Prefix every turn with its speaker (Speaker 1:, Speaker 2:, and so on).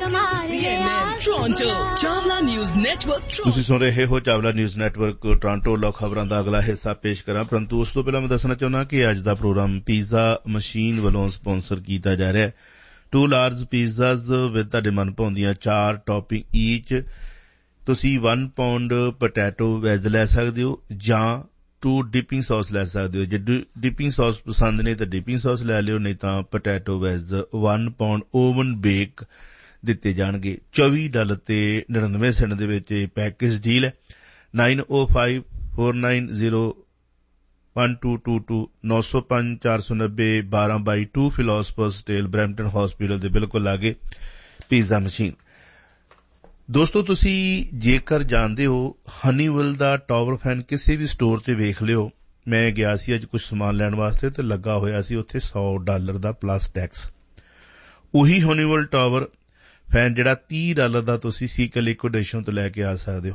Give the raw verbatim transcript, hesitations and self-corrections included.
Speaker 1: Toronto, Chawla News Network.
Speaker 2: ਤੁਸੀਂ ਸੁਣ ਰਹੇ ਹੋ ਚਾਵਲਾ ਨਿਊਜ਼ ਨੈਟਵਰਕ ਟੋਰਾਂਟੋ। ਲੋ ਖਬਰਾਂ ਦਾ ਅਗਲਾ ਹਿੱਸਾ ਪੇਸ਼ ਕਰਾਂ, ਪਰੰਤੂ ਉਸ ਤੋਂ ਪਹਿਲਾਂ ਮੈਂ ਦੱਸਣਾ ਚਾਹੁੰਦਾ ਕਿ ਅੱਜ ਦਾ ਪ੍ਰੋਗਰਾਮ ਪੀਜ਼ਾ ਮਸ਼ੀਨ ਵੱਲੋਂ ਸਪਾਂਸਰ ਕੀਤਾ ਜਾ ਰਿਹਾ ਹੈ। ਟੂ ਲਾਰਜ ਪੀਜ਼ਾਜ਼ ਵਿਦ ਤੁਹਾਡੇ ਮਨਭਾਉਂਦੀਆਂ ਚਾਰ ਟੌਪਿੰਗ ਈਚ। ਤੁਸੀਂ ਵਨ ਪਾਉਂਡ ਪੋਟੈਟੋ ਵੈਜ ਲੈ ਸਕਦੇ ਹੋ ਜਾਂ ਟੂ ਡਿਪਿੰਗ ਸੌਸ ਲੈ ਸਕਦੇ ਹੋ। ਜੇ ਡਿਪਿੰਗ ਸੌਸ ਪਸੰਦ ਨਹੀਂ ਤਾਂ ਡਿਪਿੰਗ ਸੌਸ ਲੈ ਲਿਓ, ਨਹੀਂ ਤਾਂ potato veg one pound oven bake ਦਿੱਤੇ ਜਾਣਗੇ। ਚੌਵੀ ਡਾਲਰ ਤੇ ਨੜਿਨਵੇਂ ਸੈਂਟ ਦੇ ਵਿੱਚ ਇਹ ਪੈਕੇਜ ਡੀਲ ਹੈ। Nine O five four nine zero one two to to ਨੌ ਸੌ ਪੰਜ ਚਾਰ ਸੌ ਨੱਬੇ ਬਾਰਾਂ ਬਾਈ ਟੂ ਫਿਲੋਸਫਰ ਸਟੇਲ ਬਰੈਂਪਟਨ ਹੌਸਪੀਟਲ ਦੇ ਬਿਲਕੁਲ ਲਾਗੇ ਪੀਜ਼ਾ ਮਸ਼ੀਨ। ਦੋਸਤੋ, ਤੁਸੀਂ ਜੇਕਰ ਜਾਣਦੇ ਹੋ ਹਨੀਵੈਲ ਦਾ ਟਾਵਰ ਫੈਨ ਕਿਸੇ ਵੀ ਸਟੋਰ ਤੇ ਵੇਖ ਲਿਓ। ਮੈਂ ਗਿਆ ਸੀ ਅੱਜ ਕੁਝ ਸਮਾਨ ਲੈਣ ਵਾਸਤੇ ਤੇ ਲੱਗਾ ਹੋਇਆ ਸੀ ਉੱਥੇ ਸੌ ਡਾਲਰ ਦਾ ਪਲੱਸ ਟੈਕਸ। ਉਹੀ ਹਨੀਵੈਲ ਟਾਵਰ ਫੈਨ ਜਿਹੜਾ ਤੀਹ ਡਾਲਰ ਦਾ ਤੁਸੀਂ ਸੀਕਲ ਲਿਕੁਇਡੇਸ਼ਨ ਤੋਂ ਲੈ ਕੇ ਆ ਸਕਦੇ ਹੋ।